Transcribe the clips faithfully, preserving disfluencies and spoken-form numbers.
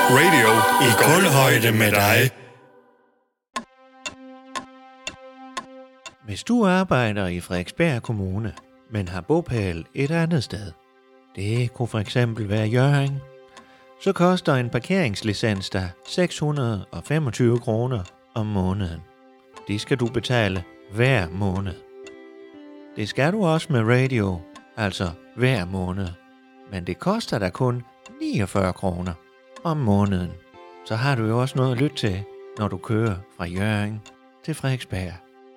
Radio i kulhøjde med dig. Hvis du arbejder i Frederiksberg Kommune, men har bopæl et andet sted, det kunne for eksempel være Hjørring, så koster en parkeringslicens dig seks hundrede og femogtyve kroner om måneden. Det skal du betale hver måned. Det skal du også med radio, altså hver måned. Men det koster dig kun niogfyrre kroner om måneden. Så har du jo også noget at lytte til, når du kører fra Hjørring til Frederiksberg.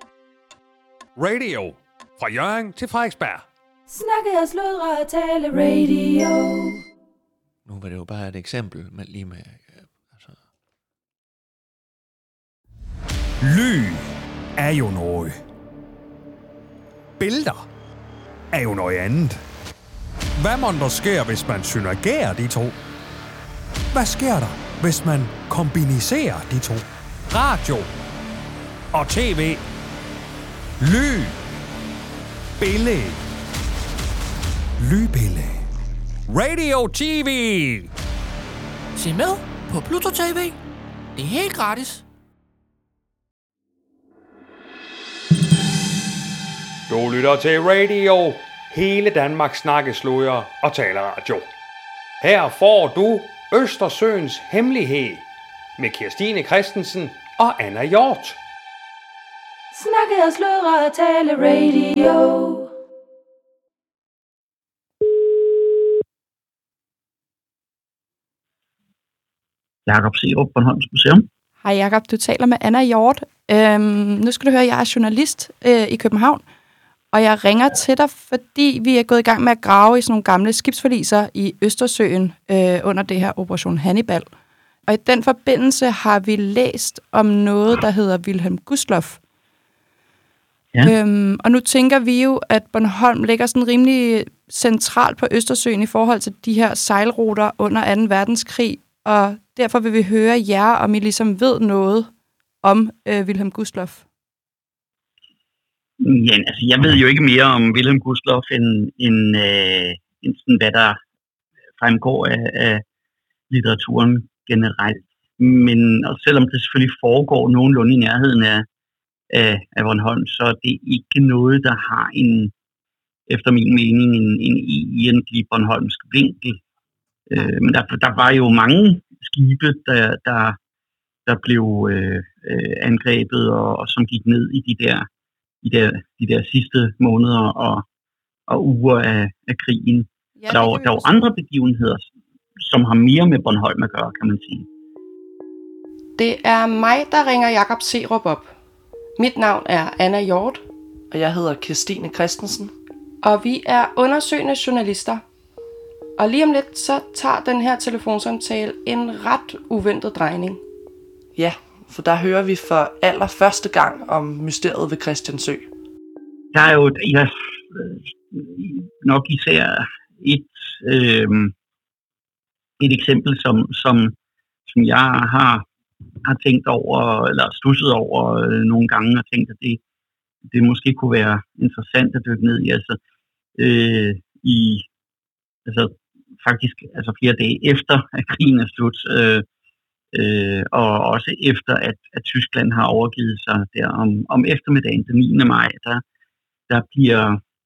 Radio fra Hjørring til Frederiksberg. Snakke og sludre og tale radio. Nu var det jo bare et eksempel med lige med... Altså... Lyd er jo noget. Billeder er jo noget andet. Hvad må der sker, hvis man synergerer de to? Hvad sker der, hvis man kombinerer de to? Radio og tv. Lyd. Billede. Lydbillede. Radio T V. Se med på Pluto T V. Det er helt gratis. Du lytter til radio. Hele Danmark snakker, sludrer og taler radio. Her får du Østersøens hemmelighed med Kirstine Christensen og Anna Hjort. Snakke og sludre og tale radio. Jakob Serup, Bornholms Museum. Hej Jakob, du taler med Anna Hjort. Øhm, nu skal du høre, jeg er journalist øh, i København, og jeg ringer til dig, fordi vi er gået i gang med at grave i sådan nogle gamle skibsforliser i Østersøen øh, under det her Operation Hannibal. Og i den forbindelse har vi læst om noget, der hedder Wilhelm Gustloff. Ja. Øhm, og nu tænker vi jo, at Bornholm ligger sådan rimelig centralt på Østersøen i forhold til de her sejlruter under anden verdenskrig, og derfor vil vi høre jer, om I ligesom ved noget om øh, Wilhelm Gustloff. Ja, altså jeg ved jo ikke mere om Wilhelm Gustloff, end, end, øh, end sådan, hvad der fremgår af, af litteraturen generelt. Men og selvom det selvfølgelig foregår nogenlunde i nærheden af, af, af Bornholm, så er det ikke noget, der har en, efter min mening, en, en egentlig bornholmsk vinkel. Øh, men der, der var jo mange skibe, der, der, der blev øh, øh, angrebet, og, og som gik ned i de der, i der, de der sidste måneder og, og uger af, af krigen. Ja, der er jo andre begivenheder, som har mere med Bornholm at gøre, kan man sige. Det er mig, der ringer Jakob Serup op. Mit navn er Anna Hjort. Og jeg hedder Kirstine Christensen. Og vi er undersøgende journalister. Og lige om lidt, så tager den her telefonsamtale en ret uventet drejning. Ja, for der hører vi for allerførste gang om mysteriet ved Christiansø. Der er jo ja, nok især et, øh, et eksempel, som, som, som jeg har, har tænkt over, eller studset over øh, nogle gange, og tænkt, at det, det måske kunne være interessant at dykke ned i. Altså, øh, i altså, faktisk altså flere dage efter, at krigen er slut, øh, øh, og også efter, at, at Tyskland har overgivet sig der om, om eftermiddagen den niende maj, der, der bliver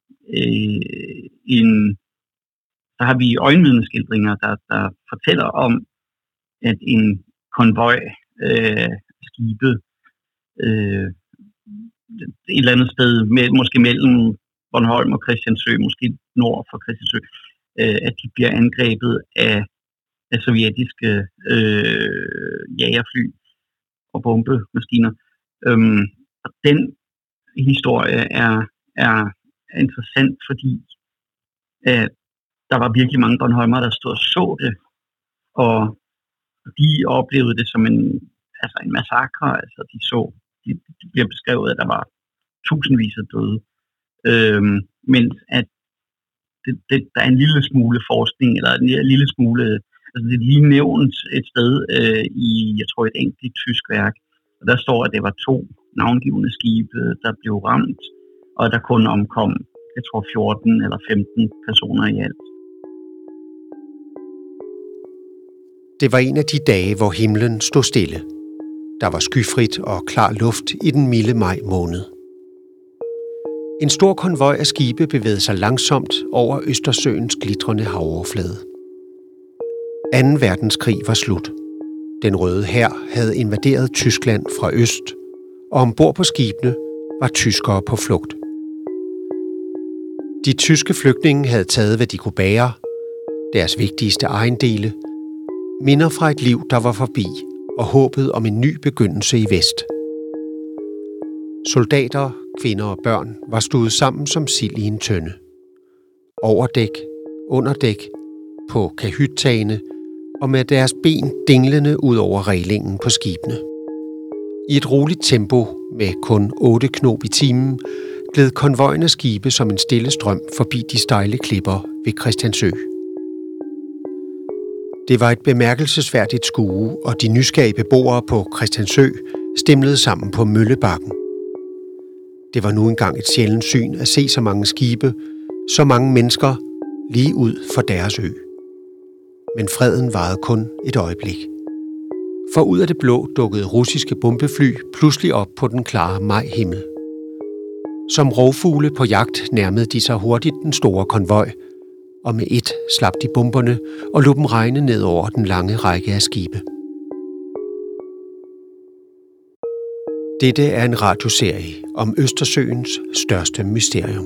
øh, en, der har vi øjenvidneskildringer, der, der fortæller om, at en konvoj øh, skibe øh, et eller andet sted, med, måske mellem Bornholm og Christiansø, måske nord for Christiansø, øh, at de bliver angrebet af, af sovjetiske øh, jagerfly og bombemaskiner. Øhm, og den historie er, er interessant, fordi øh, der var virkelig mange bornholmere, der stod og så det, og de oplevede det som en, altså en massakre. Altså de så, de, de bliver beskrevet, at der var tusindvis af døde. Øhm, men at det, det, der er en lille smule forskning, eller en lille smule, altså det er lige nævnt et sted øh, i, jeg tror, et enkelt tysk værk, og der står, at det var to navngivende skibe, der blev ramt, og der kun omkom, jeg tror, fjorten eller femten personer i alt. Det var en af de dage, hvor himlen stod stille. Der var skyfrit og klar luft i den milde maj måned. En stor konvoj af skibe bevægede sig langsomt over Østersøens glitrende havoverflade. anden verdenskrig var slut. Den røde hær havde invaderet Tyskland fra øst, og ombord på skibene var tyskere på flugt. De tyske flygtninge havde taget, hvad de kunne bære, deres vigtigste ejendele, minder fra et liv, der var forbi, og håbet om en ny begyndelse i vest. Soldater, kvinder og børn var stuet sammen som sild i en tønde. Overdæk, underdæk, på kahyttagene og med deres ben dinglende ud over reglingen på skibene. I et roligt tempo med kun otte knob i timen gled konvojen af skibe som en stille strøm forbi de stejle klipper ved Christiansø. Det var et bemærkelsesværdigt skue, og de nysgerrige beboere på Christiansø stimlede sammen på Møllebakken. Det var nu engang et sjældent syn at se så mange skibe, så mange mennesker lige ud for deres ø. Men freden varede kun et øjeblik. For ud af det blå dukkede russiske bombefly pludselig op på den klare majhimmel. Som rovfugle på jagt nærmede de sig hurtigt den store konvoj, og med et slap de bomberne og lod dem regne ned over den lange række af skibe. Dette er en radioserie om Østersøens største mysterium.